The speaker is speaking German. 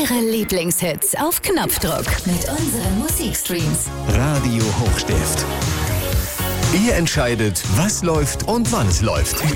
Ihre Lieblingshits auf Knopfdruck mit unseren Musikstreams. Radio Hochstift. Ihr entscheidet, was läuft und wann es läuft.